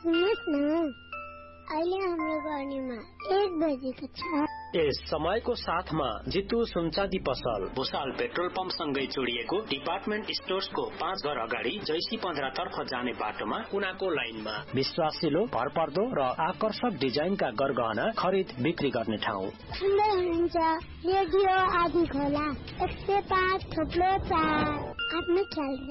सुन्नुहोस् न, अहिले हाम्रो गर्नीमा 1 बजेको छ। यस समयको साथमा जितु सुनचाँदी पसल भुसाल पेट्रोल पम्प सँगै जोडिएको डिपार्टमेन्ट स्टोर्सको 5 घर अगाडि जैसी 15 तर्फ जाने बाटोमा कुनाको लाइनमा विश्वासिलो, भरपर्दो र आकर्षक डिजाइनका गरगहना खरिद बिक्री गर्ने ठाउँ। सुन्दै हुनुहुन्छ रेडियो आदि खोला 105.4। आफ्नो ख्याल